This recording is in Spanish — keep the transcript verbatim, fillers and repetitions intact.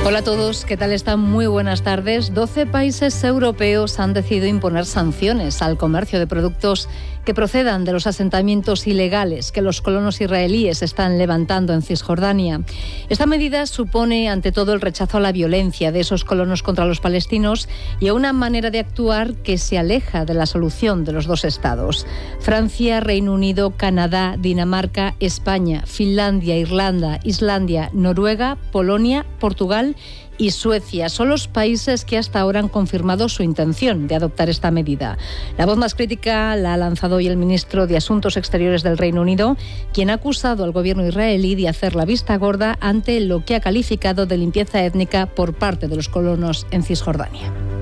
Hola a todos, ¿qué tal están? Muy buenas tardes. doce países europeos han decidido imponer sanciones al comercio de productos que procedan de los asentamientos ilegales que los colonos israelíes están levantando en Cisjordania. Esta medida supone, ante todo, el rechazo a la violencia de esos colonos contra los palestinos y a una manera de actuar que se aleja de la solución de los dos estados. Francia, Reino Unido, Canadá, Dinamarca, España, Finlandia, Irlanda, Islandia, Noruega, Polonia, Portugal y Suecia son los países que hasta ahora han confirmado su intención de adoptar esta medida. La voz más crítica la ha lanzado hoy el ministro de Asuntos Exteriores del Reino Unido, quien ha acusado al gobierno israelí de hacer la vista gorda ante lo que ha calificado de limpieza étnica por parte de los colonos en Cisjordania.